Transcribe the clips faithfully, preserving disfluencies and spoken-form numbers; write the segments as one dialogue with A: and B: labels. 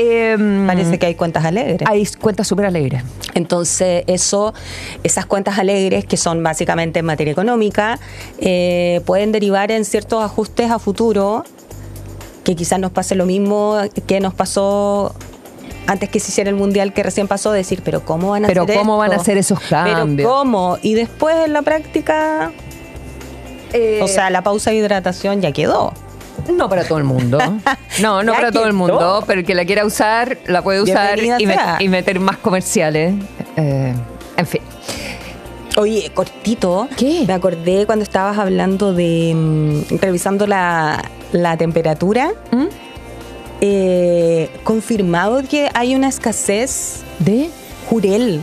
A: Eh,
B: Parece que hay cuentas alegres.
A: Hay cuentas súper alegres.
B: Entonces, eso, esas cuentas alegres, que son básicamente en materia económica, eh, pueden derivar en ciertos ajustes a futuro, que quizás nos pase lo mismo que nos pasó antes que se hiciera el mundial que recién pasó, decir, pero ¿cómo van a
A: pero
B: hacer
A: cómo
B: esto?
A: van a hacer esos cambios?
B: Pero ¿cómo? Y después en la práctica, eh, o sea, la pausa de hidratación ya quedó.
A: No para todo el mundo. No, no
B: Ya
A: para todo el
B: quedó.
A: mundo, pero el que la quiera usar, la puede usar y,
B: Bienvenida
A: met-
B: sea.
A: y meter más comerciales. Eh, en fin.
B: Oye, cortito.
A: ¿Qué?
B: Me acordé cuando estabas hablando de mm, revisando la, la temperatura.
A: ¿Mm?
B: Eh, confirmado que hay una escasez
A: ¿De?
B: Jurel.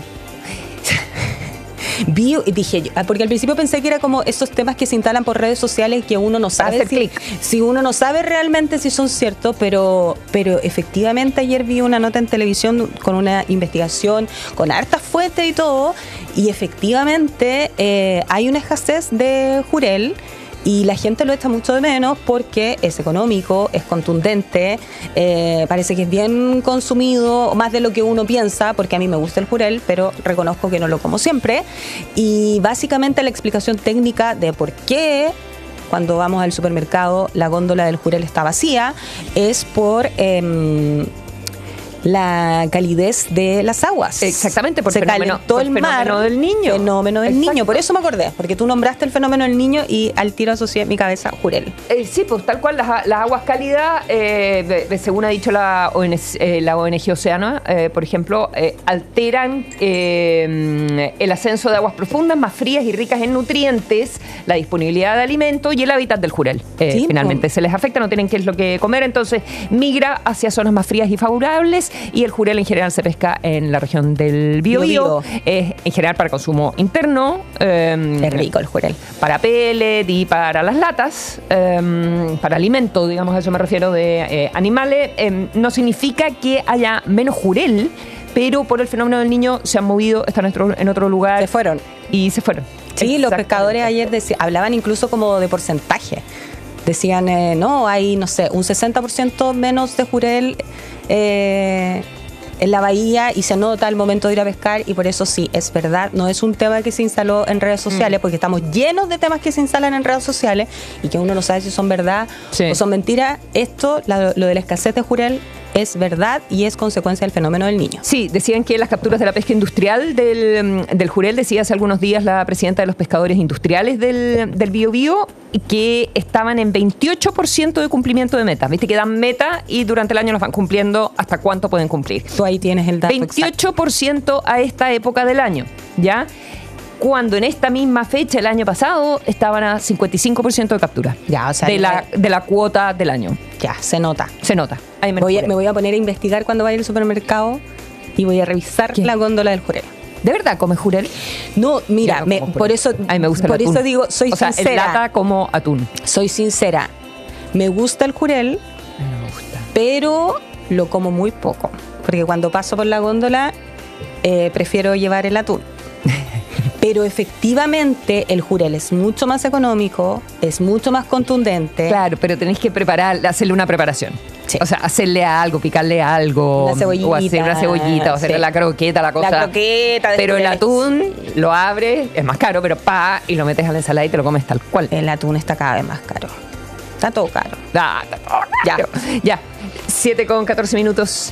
B: Vi y dije, yo- porque al principio pensé que era como esos temas que se instalan por redes sociales que uno no sabe
A: hacer
B: si,
A: clic.
B: si uno no sabe realmente si son ciertos, pero, pero efectivamente ayer vi una nota en televisión con una investigación, con hartas fuentes y todo, y efectivamente eh, hay una escasez de Jurel. Y la gente lo echa mucho de menos porque es económico, es contundente, eh, parece que es bien consumido, más de lo que uno piensa, porque a mí me gusta el Jurel, pero reconozco que no lo como siempre. Y básicamente la explicación técnica de por qué cuando vamos al supermercado la góndola del Jurel está vacía es por... Eh, la calidez de las aguas.
A: Exactamente, por
B: se
A: fenómeno-
B: calentó
A: por
B: el mar,
A: fenómeno del niño.
B: Fenómeno del
A: Exacto.
B: niño, por eso me acordé, porque tú nombraste el fenómeno del niño y al tiro asocié en mi cabeza Jurel.
A: Eh, sí, pues tal cual, las, las aguas cálidas, eh, de- de- según ha dicho la O N G, eh, la O N G Océano, eh, por ejemplo, eh, alteran eh, el ascenso de aguas profundas, más frías y ricas en nutrientes, la disponibilidad de alimentos y el hábitat del Jurel. Eh,
B: Sí,
A: finalmente,
B: pues.
A: se les afecta, no tienen qué es lo que comer, entonces migra hacia zonas más frías y favorables, y el Jurel en general se pesca en la región del Biobío,
B: Biobío.
A: eh, en general para consumo interno. eh,
B: Es rico el Jurel.
A: para pellet y para las latas, eh, para alimento, digamos, a eso me refiero, de eh, animales. Eh, no significa que haya menos Jurel, pero por el fenómeno del niño se han movido, están en otro, en otro lugar.
B: Se fueron.
A: Y se fueron.
B: Sí, los
A: Exactamente.
B: pescadores ayer deci- hablaban incluso como de porcentaje. Decían, eh, no, hay, no sé, un sesenta por ciento menos de Jurel eh, en la bahía y se nota al momento de ir a pescar, y por eso sí, es verdad, no es un tema que se instaló en redes sociales,
A: Mm.
B: porque estamos llenos de temas que se instalan en redes sociales y que uno no sabe si son verdad
A: Sí.
B: o son mentiras. Esto, la- lo de la escasez de Jurel, es verdad y es consecuencia del fenómeno del niño.
A: Sí, decían que las capturas de la pesca industrial del, mm, del Jurel, decía hace algunos días la presidenta de los pescadores industriales del, del Biobío, que estaban en veintiocho por ciento de cumplimiento de metas. Viste que dan meta y durante el año las van cumpliendo hasta cuánto pueden cumplir.
B: Tú ahí tienes el dato exacto.
A: veintiocho por ciento a esta época del año, ¿ya? Cuando en esta misma fecha, el año pasado, estaban a cincuenta y cinco por ciento de captura.
B: Ya, o sea,
A: de,
B: ya-
A: la, de la cuota del año.
B: Ya, se nota.
A: Se nota. Hay menos
B: Voy a-
A: Jurel.
B: me voy a poner a investigar cuando vaya al supermercado y voy a revisar
A: ¿Qué?
B: la góndola del Jurel.
A: ¿De verdad comes Jurel?
B: No, mira,
A: Yo no
B: me-
A: como
B: por
A: Jurel.
B: eso,
A: A mí me gusta el
B: por
A: atún.
B: eso digo, soy
A: o sea, en
B: sincera.
A: lata como atún.
B: Soy sincera. Me gusta el Jurel,
A: No me gusta.
B: pero lo como muy poco. Porque cuando paso por la góndola, eh, prefiero llevar el atún. Pero efectivamente el Jurel es mucho más económico, es mucho más contundente.
A: Claro, pero tenéis que preparar, hacerle una preparación.
B: Sí.
A: O sea, hacerle algo, picarle algo.
B: Una cebollita,
A: O hacer una cebollita, o hacerle
B: sí.
A: la croqueta, la cosa.
B: La croqueta.
A: Pero el
B: después-
A: atún lo abres, es más caro, pero pa, y lo metes a la ensalada y te lo comes tal cual.
B: El atún está cada vez más caro. Está todo caro.
A: Ah, está todo caro. Ya. siete con catorce minutos.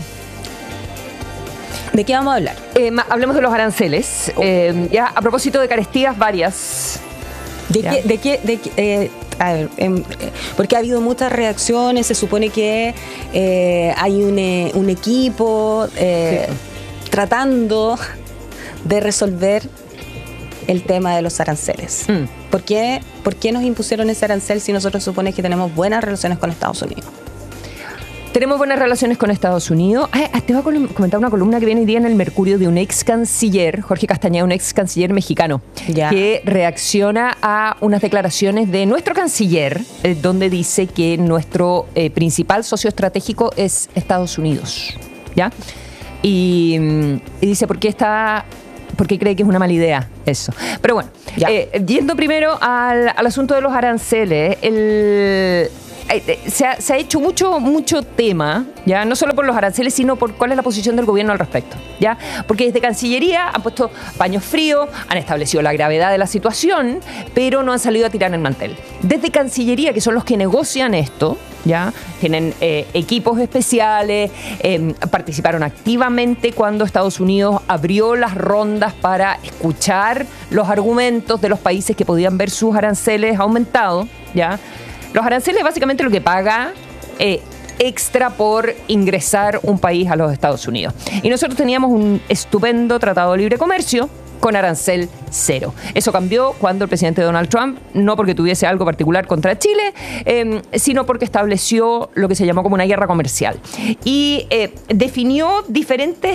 B: ¿De qué vamos a hablar?
A: Eh, ma- hablemos de los aranceles. Eh, ya, a propósito de carestías varias.
B: ¿De
A: Ya.
B: qué, de qué, de qué, eh, a ver, em, eh, porque ha habido muchas reacciones, se supone que eh, hay un, eh, un equipo eh, tratando de resolver el tema de los aranceles.
A: Mm.
B: ¿Por qué, ¿Por qué nos impusieron ese arancel si nosotros supone que tenemos buenas relaciones con Estados Unidos?
A: Tenemos buenas relaciones con Estados Unidos. Ah, te voy a col- comentar una columna que viene hoy día en el Mercurio de un ex canciller, Jorge Castañeda, un ex canciller mexicano,
B: Ya.
A: que reacciona a unas declaraciones de nuestro canciller, eh, donde dice que nuestro eh, principal socio estratégico es Estados Unidos. ¿Ya? Y, mm, y dice, ¿por qué está...? ¿Por qué cree que es una mala idea eso? Pero bueno,
B: Ya.
A: eh, yendo primero al, al asunto de los aranceles, el... eh, se, ha, se ha hecho mucho, mucho tema, ya no solo por los aranceles, sino por cuál es la posición del gobierno al respecto, ya, porque desde Cancillería han puesto paños fríos, han establecido la gravedad de la situación, pero no han salido a tirar el mantel. Desde Cancillería, que son los que negocian esto, ya tienen eh, equipos especiales, eh, participaron activamente cuando Estados Unidos abrió las rondas para escuchar los argumentos de los países que podían ver sus aranceles aumentados, ya. Los aranceles básicamente lo que paga eh, extra por ingresar un país a los Estados Unidos. Y nosotros teníamos un estupendo tratado de libre comercio con arancel cero. Eso cambió cuando el presidente Donald Trump, no porque tuviese algo particular contra Chile, eh, sino porque estableció lo que se llamó como una guerra comercial. Y eh, definió diferentes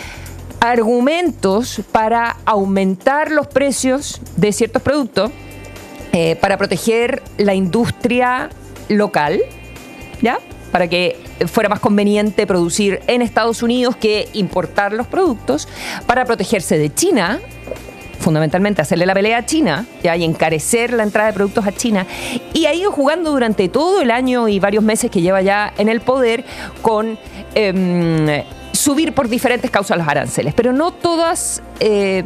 A: argumentos para aumentar los precios de ciertos productos, eh, para proteger la industria local, ¿ya? Para que fuera más conveniente producir en Estados Unidos que importar los productos, para protegerse de China, fundamentalmente hacerle la pelea a China, ¿ya? Y encarecer la entrada de productos a China, y ha ido jugando durante todo el año y varios meses que lleva ya en el poder con eh, subir por diferentes causas los aranceles, pero no todas... Eh,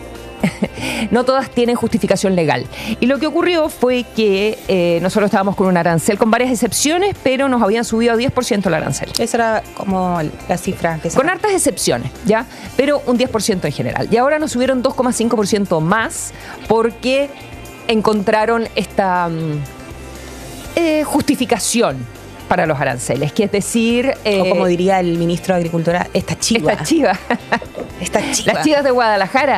A: no todas tienen justificación legal. Y lo que ocurrió fue que eh, nosotros estábamos con un arancel con varias excepciones, pero nos habían subido a diez por ciento el arancel.
B: Esa era como la cifra que se...
A: Con hartas excepciones, ¿ya? Pero un diez por ciento en general. Y ahora nos subieron dos coma cinco por ciento más porque encontraron esta eh, justificación para los aranceles, que es decir...
B: Eh, o como diría el ministro de Agricultura, esta chiva.
A: Esta chiva.
B: Esta chiva.
A: Las chivas de Guadalajara.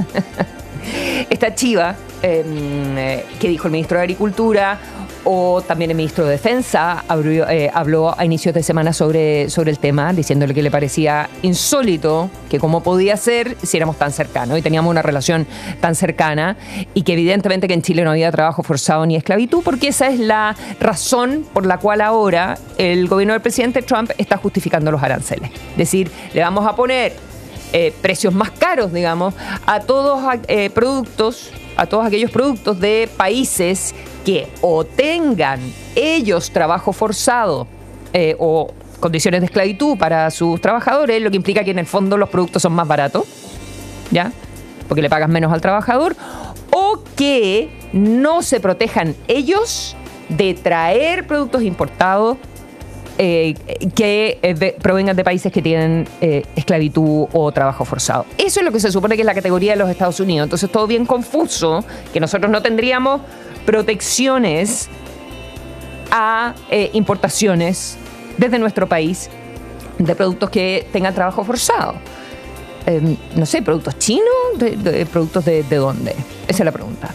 A: Esta chiva eh, que dijo el ministro de Agricultura, o también el ministro de Defensa abrió, eh, habló a inicios de semana sobre, sobre el tema, diciéndole que le parecía insólito que cómo podía ser si éramos tan cercanos y teníamos una relación tan cercana, y que evidentemente que en Chile no había trabajo forzado ni esclavitud, porque esa es la razón por la cual ahora el gobierno del presidente Trump está justificando los aranceles. Es decir, le vamos a poner eh, precios más caros, digamos, a todos eh, productos, a todos aquellos productos de países que o tengan ellos trabajo forzado eh, o condiciones de esclavitud para sus trabajadores, lo que implica que en el fondo los productos son más baratos, ¿ya? Porque le pagas menos al trabajador, o que no se protejan ellos de traer productos importados eh, que eh, de, provengan de países que tienen eh, esclavitud o trabajo forzado. Eso es lo que se supone que es la categoría de los Estados Unidos. Entonces todo bien confuso, que nosotros no tendríamos protecciones a eh, importaciones desde nuestro país de productos que tengan trabajo forzado. Eh, no sé, ¿productos chinos? ¿De, de, ¿Productos de, de dónde? Esa es la pregunta.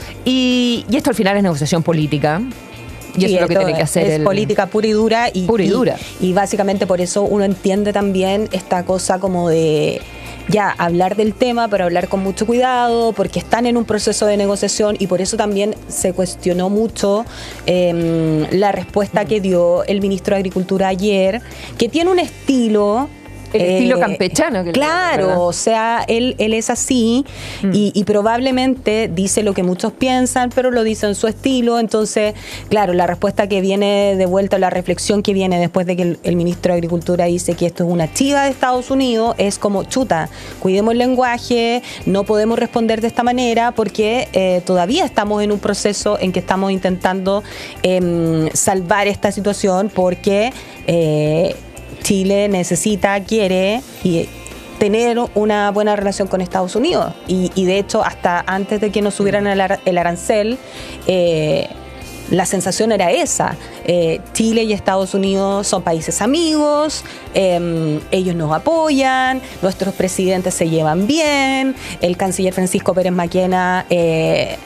A: Y, y esto al final es negociación política. Y sí, eso es lo que tiene que hacer.
B: Es
A: el,
B: política pura y dura. Y,
A: pura y, dura.
B: Y, y básicamente por eso uno entiende también esta cosa como de... ya hablar del tema, pero hablar con mucho cuidado, porque están en un proceso de negociación, y por eso también se cuestionó mucho eh, la respuesta que dio el ministro de Agricultura ayer, que tiene un estilo...
A: El eh, estilo campechano. Que
B: claro, le, o sea, él, él es así mm. y, y probablemente dice lo que muchos piensan, pero lo dice en su estilo. Entonces, claro, la respuesta que viene de vuelta, la reflexión que viene después de que el, el ministro de Agricultura dice que esto es una chiva de Estados Unidos, es como, chuta, cuidemos el lenguaje, no podemos responder de esta manera porque eh, todavía estamos en un proceso en que estamos intentando eh, salvar esta situación, porque... Eh, Chile necesita, quiere y tener una buena relación con Estados Unidos. Y, y de hecho, hasta antes de que nos subieran el, ar el arancel, eh, la sensación era esa. Eh, Chile y Estados Unidos son países amigos, eh, ellos nos apoyan, nuestros presidentes se llevan bien, el canciller Francisco Pérez Maquena... Eh,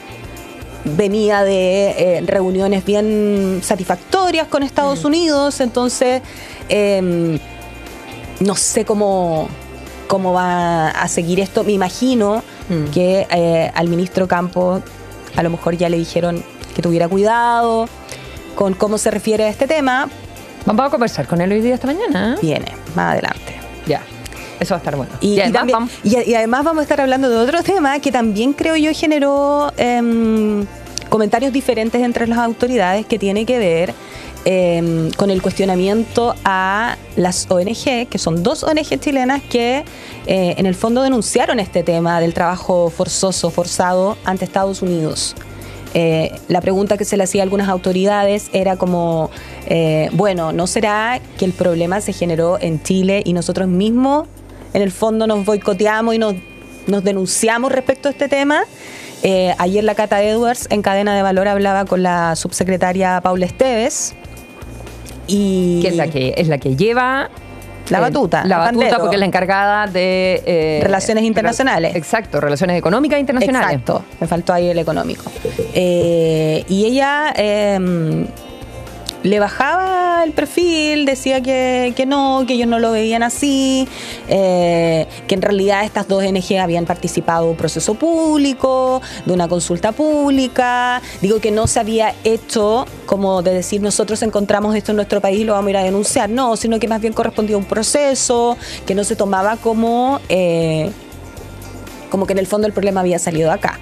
B: venía de eh, reuniones bien satisfactorias con Estados mm. Unidos, entonces eh, no sé cómo, cómo va a seguir esto. Me imagino mm. que eh, al ministro Campos a lo mejor ya le dijeron que tuviera cuidado con cómo se refiere a este tema.
A: Vamos a conversar con él hoy día esta mañana, ¿eh?
B: Viene, más adelante.
A: Ya. Eso va a estar bueno.
B: Y, y, además, también, vamos. Y, y además vamos a estar hablando de otro tema que también creo yo generó eh, comentarios diferentes entre las autoridades, que tiene que ver eh, con el cuestionamiento a las O N G, que son dos O N G chilenas que eh, en el fondo denunciaron este tema del trabajo forzoso, forzado ante Estados Unidos. Eh, la pregunta que se le hacía a algunas autoridades era como, eh, bueno, ¿no será que el problema se generó en Chile y nosotros mismos en el fondo nos boicoteamos y nos, nos denunciamos respecto a este tema? Eh, ayer la Cata Edwards en Cadena de Valor hablaba con la subsecretaria Paula Esteves. Y
A: que es la que es la que lleva
B: la batuta.
A: Eh, la batuta
B: bandero.
A: porque es la encargada de... Eh,
B: relaciones internacionales.
A: Exacto, relaciones económicas internacionales.
B: Exacto, me faltó ahí el económico. Eh, y ella eh, le bajaba el perfil, decía que, que no, que ellos no lo veían así, eh, que en realidad estas dos O N G habían participado de un proceso público, de una consulta pública. Digo que no se había hecho como de decir nosotros encontramos esto en nuestro país y lo vamos a ir a denunciar, no, sino que más bien correspondía a un proceso, que no se tomaba como, eh, como que en el fondo el problema había salido acá.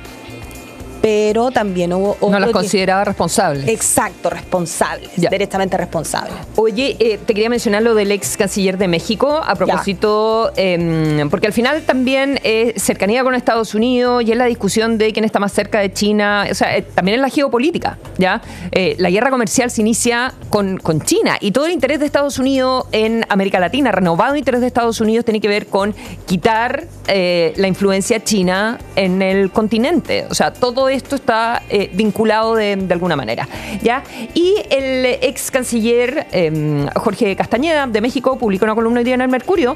B: Pero también hubo...
A: No las
B: que,
A: consideraba responsables.
B: Exacto, responsables,
A: ya.
B: Directamente responsables.
A: Oye, eh, te quería mencionar lo del ex canciller de México, a propósito, eh, porque al final también es cercanía con Estados Unidos y es la discusión de quién está más cerca de China, o sea, eh, también es la geopolítica, ¿ya? Eh, la guerra comercial se inicia con, con China y todo el interés de Estados Unidos en América Latina, renovado interés de Estados Unidos, tiene que ver con quitar eh, la influencia china en el continente, o sea, todo esto está eh, vinculado de, de alguna manera, ¿ya? Y el ex canciller eh, Jorge Castañeda de México publicó una columna hoy día en el Mercurio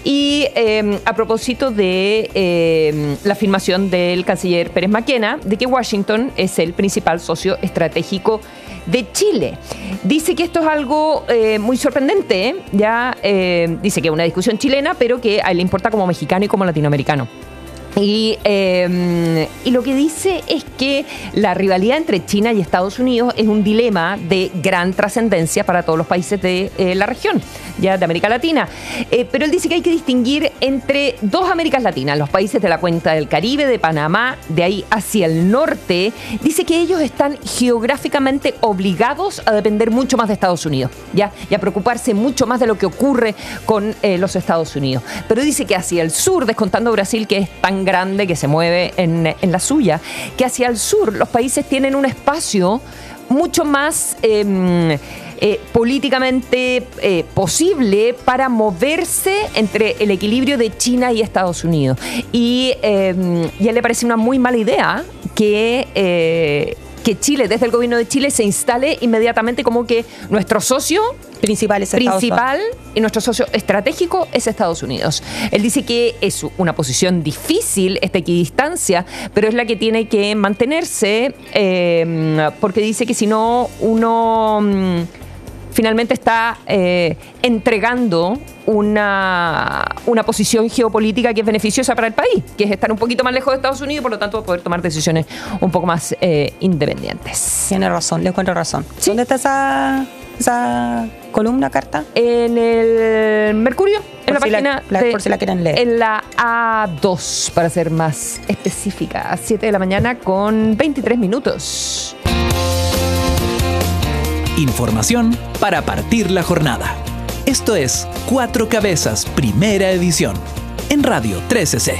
A: y eh, a propósito de eh, la afirmación del canciller Pérez Maquena de que Washington es el principal socio estratégico de Chile. Dice que esto es algo eh, muy sorprendente, ¿eh? Ya eh, dice que es una discusión chilena, pero que a él le importa como mexicano y como latinoamericano. Y, eh, y lo que dice es que la rivalidad entre China y Estados Unidos es un dilema de gran trascendencia para todos los países de eh, la región, ya de América Latina. Eh, pero él dice que hay que distinguir entre dos Américas Latinas, los países de la cuenca del Caribe, de Panamá, de ahí hacia el norte. Dice que ellos están geográficamente obligados a depender mucho más de Estados Unidos, ya, y a preocuparse mucho más de lo que ocurre con eh, los Estados Unidos. Pero dice que hacia el sur, descontando Brasil, que es tan grande que se mueve en, en la suya, que hacia el sur los países tienen un espacio mucho más eh, eh, políticamente eh, posible para moverse entre el equilibrio de China y Estados Unidos. Y, eh, y a él le parece una muy mala idea que... Eh, que Chile, desde el gobierno de Chile, se instale inmediatamente como que nuestro socio
B: principal, es
A: principal y nuestro socio estratégico es Estados Unidos. Él dice que es una posición difícil, esta equidistancia, pero es la que tiene que mantenerse, eh, porque dice que si no, uno mm, finalmente está eh, entregando una, una posición geopolítica que es beneficiosa para el país, que es estar un poquito más lejos de Estados Unidos y por lo tanto poder tomar decisiones un poco más eh, independientes.
B: Tiene razón, le encuentro razón. ¿Sí? ¿Dónde está esa, esa columna, carta?
A: En el Mercurio, en
B: por
A: la
B: si
A: página
B: la,
A: de,
B: por si la quieren leer.
A: En la A dos, para ser más específica, a siete de la mañana con veintitrés minutos.
C: Información para partir la jornada. Esto es Cuatro Cabezas, primera edición, en Radio trece C.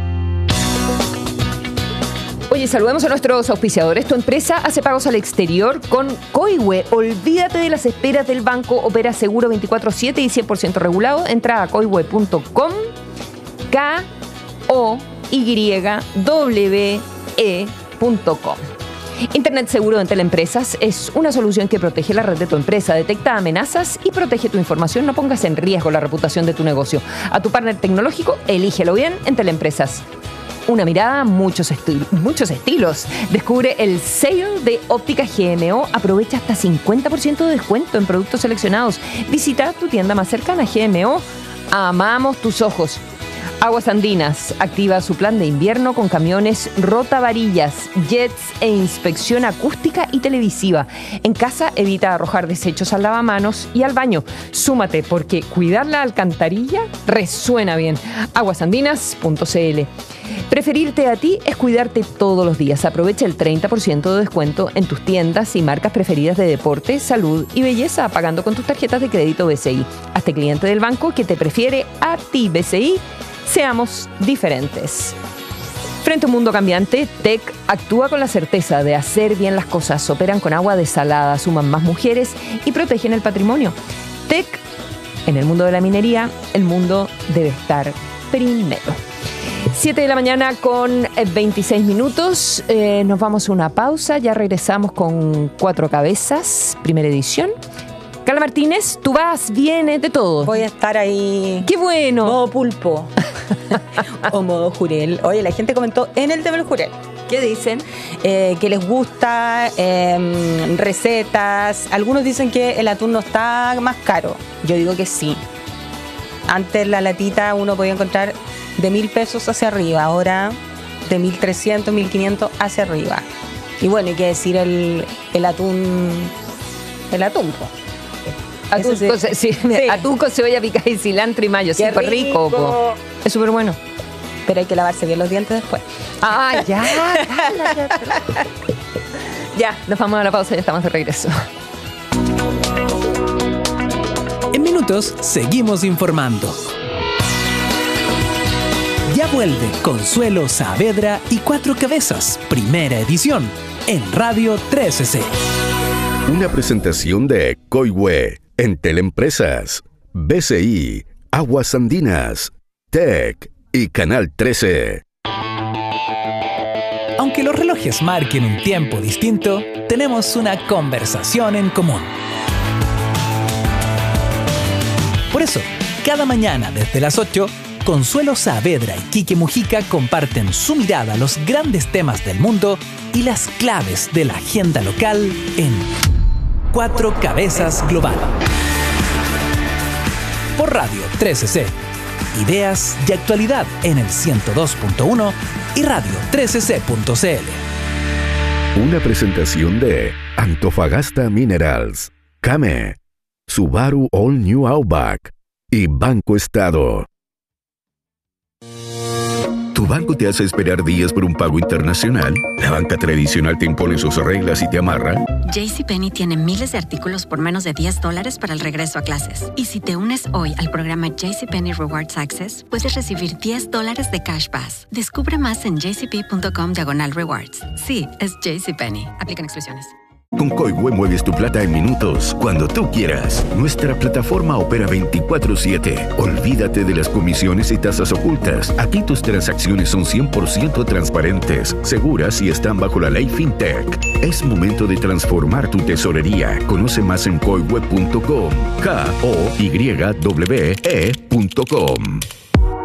A: Oye, saludemos a nuestros auspiciadores. Tu empresa hace pagos al exterior con Coihue. Olvídate de las esperas del banco. Opera seguro veinticuatro siete y cien por ciento regulado. Entra a coihue punto com. K O Y W E punto com. Internet seguro de Teleempresas es una solución que protege la red de tu empresa, detecta amenazas y protege tu información. No pongas en riesgo la reputación de tu negocio. A tu partner tecnológico, elígelo bien en Teleempresas. Una mirada, muchos, esti- muchos estilos. Descubre el sale de Óptica G M O. Aprovecha hasta cincuenta por ciento de descuento en productos seleccionados. Visita tu tienda más cercana, G M O. Amamos tus ojos. Aguas Andinas activa su plan de invierno con camiones rotavarillas, jets e inspección acústica y televisiva. En casa evita arrojar desechos al lavamanos y al baño. Súmate porque cuidar la alcantarilla resuena bien. aguas andinas punto c l. Preferirte a ti es cuidarte todos los días. Aprovecha el treinta por ciento de descuento en tus tiendas y marcas preferidas de deporte, salud y belleza pagando con tus tarjetas de crédito B C I. Hazte cliente del banco que te prefiere a ti, B C I. Seamos diferentes. Frente a un mundo cambiante, T E C actúa con la certeza de hacer bien las cosas. Operan con agua desalada, suman más mujeres y protegen el patrimonio. T E C, en el mundo de la minería, el mundo debe estar primero. siete de la mañana con veintiséis minutos. Eh, nos vamos a una pausa. Ya regresamos con Cuatro Cabezas, primera edición. Carla Martínez, tú vas, vienes, de todo.
B: Voy a estar ahí.
A: ¡Qué bueno!
B: Modo pulpo. O modo jurel. Oye, la gente comentó en el tema del jurel.
A: ¿Qué dicen?
B: Eh, que les gusta, eh, recetas. Algunos dicen que el atún no está más caro. Yo digo que sí. Antes la latita uno podía encontrar de mil pesos hacia arriba. Ahora de mil trescientos, mil quinientos hacia arriba. Y bueno, hay que decir el, el atún. El atún, po.
A: Atún,
B: sí.
A: con, sí, sí. Atún con cebolla picada y cilantro y mayo.
B: Qué
A: súper rico.
B: rico.
A: Po. Es súper bueno.
B: Pero hay que lavarse bien los dientes después.
A: Ah, ya. Ya, nos vamos a la pausa y ya estamos de regreso.
C: En minutos seguimos informando. Ya vuelve Consuelo Saavedra y Cuatro Cabezas, primera edición, en Radio trece C.
D: Una presentación de Coihue, Entel Empresas, B C I, Aguas Andinas, T E C y Canal trece.
C: Aunque los relojes marquen un tiempo distinto, tenemos una conversación en común. Por eso, cada mañana desde las ocho, Consuelo Saavedra y Quique Mujica comparten su mirada a los grandes temas del mundo y las claves de la agenda local en Cuatro Cabezas Global. Por Radio trece C. Ideas y actualidad en el ciento dos punto uno y radio trece c punto c l.
D: Una presentación de Antofagasta Minerals, Came, Subaru All New Outback y Banco Estado. ¿Tu banco te hace esperar días por un pago internacional? ¿La banca tradicional te impone sus reglas y te amarra?
E: JCPenney tiene miles de artículos por menos de diez dólares para el regreso a clases. Y si te unes hoy al programa JCPenney Rewards Access, puedes recibir diez dólares de Cash Pass. Descubre más en jcp.com diagonal rewards. Sí, es JCPenney. Aplican exclusiones.
D: Con Coihue mueves tu plata en minutos, cuando tú quieras. Nuestra plataforma opera veinticuatro siete. Olvídate de las comisiones y tasas ocultas. Aquí tus transacciones son cien por ciento transparentes, seguras y están bajo la ley FinTech. Es momento de transformar tu tesorería. Conoce más en coihue punto com. K O Y W E punto com.